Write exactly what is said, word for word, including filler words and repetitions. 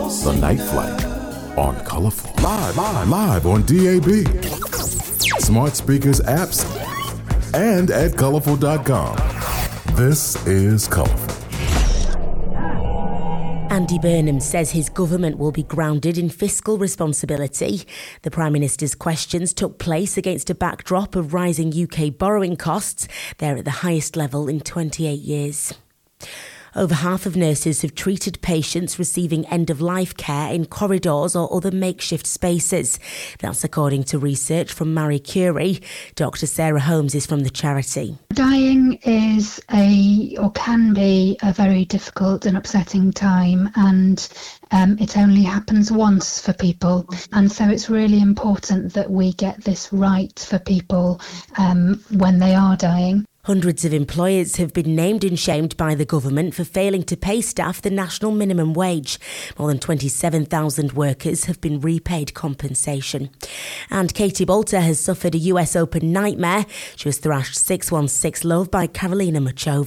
The Night Flight on Colourful. Live, live, live on D A B, smart speakers, apps, and at colourful dot com. This is Colourful. Andy Burnham says his government will be grounded in fiscal responsibility. The Prime Minister's questions took place against a backdrop of rising U K borrowing costs. They're at the highest level in twenty-eight years. Over half of nurses have treated patients receiving end-of-life care in corridors or other makeshift spaces. That's according to research from Marie Curie. Doctor Sarah Holmes is from the charity. Dying is a, or can be, a very difficult and upsetting time, and um, it only happens once for people. And so it's really important that we get this right for people um, when they are dying. Hundreds of employers have been named and shamed by the government for failing to pay staff the national minimum wage. More than twenty-seven thousand workers have been repaid compensation. And Katie Bolter has suffered a U S Open nightmare. She was thrashed six one six love by Karolina Muchova.